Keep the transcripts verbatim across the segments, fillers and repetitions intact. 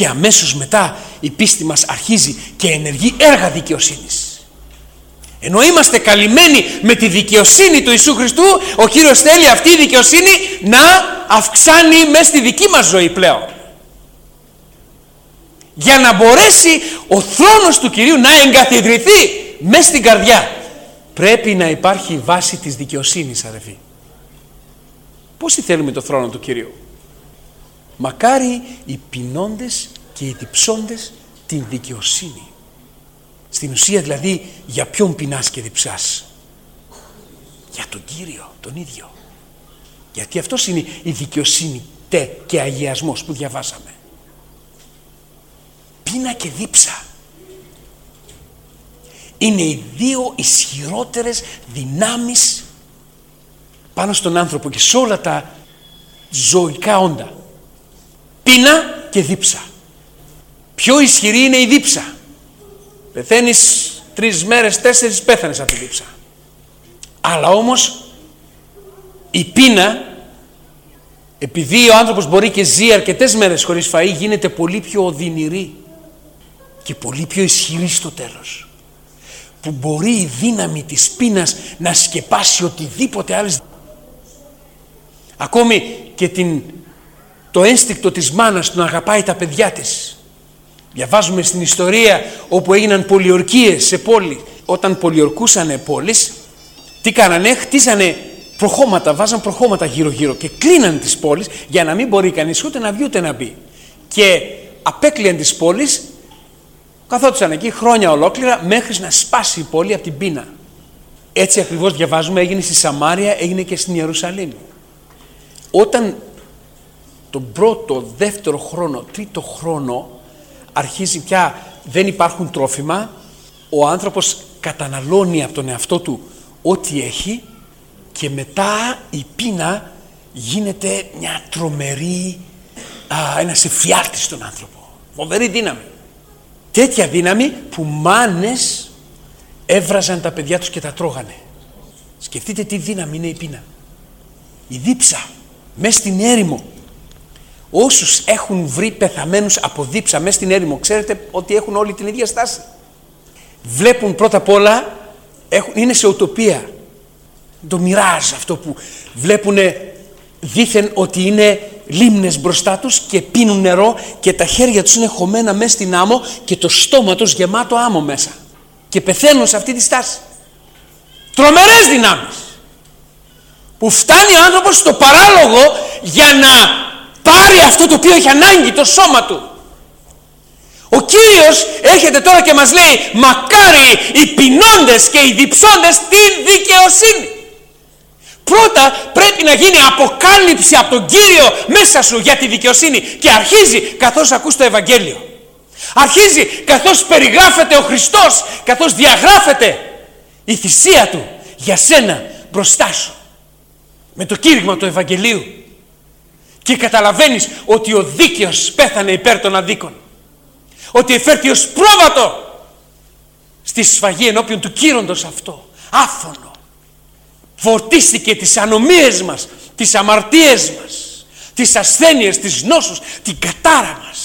και αμέσως μετά η πίστη μας αρχίζει και ενεργεί έργα δικαιοσύνης. Ενώ είμαστε καλυμμένοι με τη δικαιοσύνη του Ιησού Χριστού, ο Κύριος θέλει αυτή η δικαιοσύνη να αυξάνει μέσα στη δική μας ζωή πλέον. Για να μπορέσει ο θρόνος του Κυρίου να εγκαθιδρυθεί μέσα στην καρδιά, πρέπει να υπάρχει η βάση της δικαιοσύνης, αδελφοί. Πόσοι θέλουμε το θρόνο του Κυρίου? Μακάρι οι πεινώντες και οι διψώντες την δικαιοσύνη. Στην ουσία δηλαδή, για ποιον πεινάς και διψάς? Για τον Κύριο τον ίδιο. Γιατί αυτός είναι η δικαιοσύνη τε και αγιασμός που διαβάσαμε. Πείνα και δίψα είναι οι δύο ισχυρότερες δυνάμεις πάνω στον άνθρωπο και σε όλα τα ζωικά όντα. Πείνα και δίψα. Πιο ισχυρή είναι η δίψα. Πεθαίνεις τρεις μέρες, τέσσερις, πέθανες από τη δίψα. Αλλά όμως η πείνα, επειδή ο άνθρωπος μπορεί και ζει αρκετές μέρες χωρίς φαΐ, γίνεται πολύ πιο οδυνηρή και πολύ πιο ισχυρή στο τέλος, που μπορεί η δύναμη της πείνας να σκεπάσει οτιδήποτε άλλες. Ακόμη και την, το ένστικτο της μάνας να αγαπάει τα παιδιά της. Διαβάζουμε στην ιστορία όπου έγιναν πολιορκίες σε πόλη. Όταν πολιορκούσανε πόλεις, τι κάνανε? Χτίζανε προχώματα, βάζαν προχώματα γύρω γύρω και κλείναν τις πόλεις για να μην μπορεί κανείς ούτε να βγει ούτε να μπει. Και απέκλειαν τις πόλεις, καθόντουσαν εκεί χρόνια ολόκληρα μέχρι να σπάσει η πόλη από την πείνα. Έτσι ακριβώς διαβάζουμε, έγινε στη Σαμάρια, έγινε και στην Ιερουσαλήμ. Όταν τον πρώτο, δεύτερο χρόνο, τρίτο χρόνο αρχίζει πια, δεν υπάρχουν τρόφιμα, ο άνθρωπος καταναλώνει από τον εαυτό του ό,τι έχει και μετά η πείνα γίνεται μια τρομερή, α, ένας εφιάλτης στον άνθρωπο. Φοβερή δύναμη. Τέτοια δύναμη που μάνες έβραζαν τα παιδιά τους και τα τρώγανε. Σκεφτείτε τι δύναμη είναι η πείνα. Η δίψα, μέσα στην έρημο. Όσους έχουν βρει πεθαμένους από δίψα μέσα στην έρημο, ξέρετε ότι έχουν όλοι την ίδια στάση. Βλέπουν πρώτα απ' όλα, έχουν, είναι σε οτοπία. Το μοιράζ αυτό που βλέπουν δήθεν ότι είναι λίμνες μπροστά τους και πίνουν νερό και τα χέρια τους είναι χωμένα μέσα στην άμμο και το στόμα τους γεμάτο άμμο μέσα. Και πεθαίνουν σε αυτή τη στάση. Τρομερές δυνάμεις. Που φτάνει ο άνθρωπος στο παράλογο για να πάρει αυτό το οποίο έχει ανάγκη, το σώμα του. Ο Κύριος έρχεται τώρα και μας λέει, μακάρι οι πεινώντες και οι διψώντες την δικαιοσύνη. Πρώτα πρέπει να γίνει αποκάλυψη από τον Κύριο μέσα σου για τη δικαιοσύνη και αρχίζει καθώς ακούς το Ευαγγέλιο. Αρχίζει καθώς περιγράφεται ο Χριστός, καθώς διαγράφεται η θυσία Του για σένα μπροστά σου με το κήρυγμα του Ευαγγελίου και καταλαβαίνεις ότι ο δίκαιος πέθανε υπέρ των αδίκων, ότι εφέρθη ως πρόβατο στη σφαγή ενώπιον του κύροντος αυτό, άφωνο. Φορτίστηκε τις ανομίες μας, τις αμαρτίες μας, τις ασθένειες, τις νόσους, την κατάρα μας.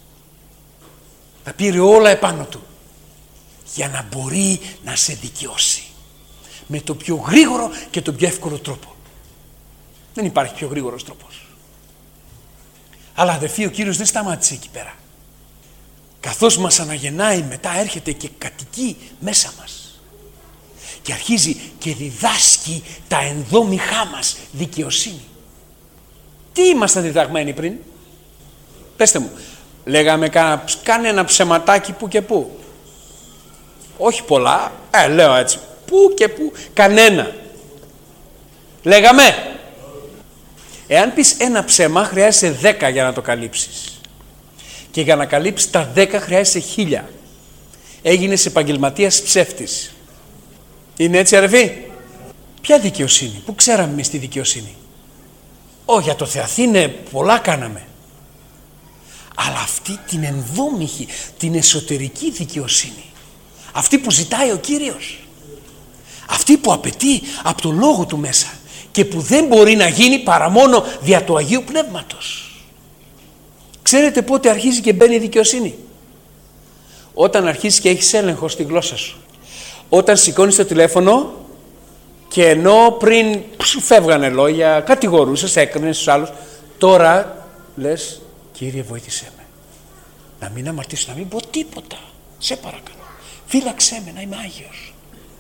Τα πήρε όλα επάνω του για να μπορεί να σε δικαιώσει με το πιο γρήγορο και το πιο εύκολο τρόπο. Δεν υπάρχει πιο γρήγορος τρόπος. Αλλά αδερφοί, ο Κύριος δεν σταμάτησε εκεί πέρα. Καθώς μας αναγεννάει, μετά έρχεται και κατοικεί μέσα μας και αρχίζει και διδάσκει τα ενδόμηχά μας δικαιοσύνη. Τι ήμασταν διδαγμένοι πριν? Πέστε μου. Λέγαμε κάνε ένα ψεματάκι που και που. Όχι πολλά, ε, λέω έτσι, που και που, κανένα. Λέγαμε. Εάν πεις ένα ψέμα χρειάζεσαι δέκα για να το καλύψεις. Και για να καλύψεις τα δέκα χρειάζεσαι χίλια. Έγινες επαγγελματίας ψεύτης. Είναι έτσι αδερφοί? Ποια δικαιοσύνη? Πού ξέραμε εμείς τη δικαιοσύνη? Ω, για το Θεαθήνε πολλά κάναμε. Αλλά αυτή την ενδόμηχη, την εσωτερική δικαιοσύνη, αυτή που ζητάει ο Κύριος, αυτή που απαιτεί από το Λόγο Του μέσα και που δεν μπορεί να γίνει παρά μόνο δια του Αγίου Πνεύματος. Ξέρετε πότε αρχίζει και μπαίνει η δικαιοσύνη? Όταν αρχίζεις και έχεις έλεγχο στη γλώσσα σου. Όταν σηκώνεις το τηλέφωνο και ενώ πριν σου φεύγανε λόγια, κατηγορούσες, έκρινες στους άλλους, τώρα λες, Κύριε βοήθησέ με να μην αμαρτήσω, να μην πω τίποτα, σε παρακαλώ, φύλαξέ με να είμαι Άγιος.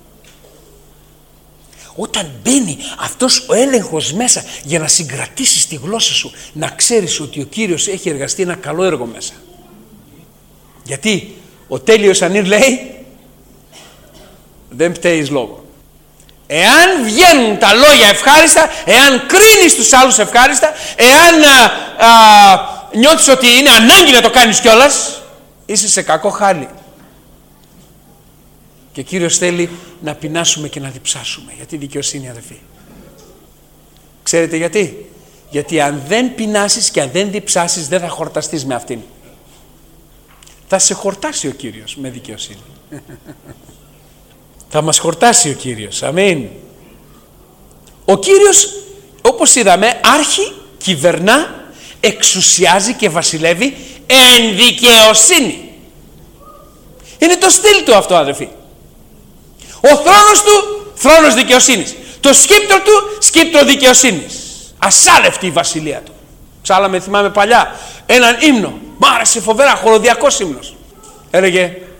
Όταν μπαίνει αυτός ο έλεγχος μέσα για να συγκρατήσεις τη γλώσσα σου, να ξέρεις ότι ο Κύριος έχει εργαστεί ένα καλό έργο μέσα. Γιατί ο τέλειος Ανήρ λέει, δεν πταίεις λόγο. Εάν βγαίνουν τα λόγια ευχάριστα, εάν κρίνεις τους άλλους ευχάριστα, εάν α, α, νιώθεις ότι είναι ανάγκη να το κάνεις κιόλας, είσαι σε κακό χάλι. Και ο Κύριος θέλει να πεινάσουμε και να διψάσουμε. Γιατί δικαιοσύνη, αδελφοί? Ξέρετε γιατί? Γιατί αν δεν πεινάσεις και αν δεν διψάσεις, δεν θα χορταστείς με αυτήν. Θα σε χορτάσει ο Κύριος με δικαιοσύνη. Θα μας χορτάσει ο Κύριος. Αμήν. Ο Κύριος, όπως είδαμε, άρχει, κυβερνά, εξουσιάζει και βασιλεύει εν δικαιοσύνη. Είναι το στυλ του αυτό, αδελφοί. Ο θρόνος του, θρόνος δικαιοσύνης. Το σκύπτρο του, σκύπτρο δικαιοσύνης. Ασάλευτη η βασιλεία του. Ψάλαμε, θυμάμαι παλιά, έναν ύμνο. Μ' άρεσε φοβερά, χοροδιακός ύμνος. Έλεγε,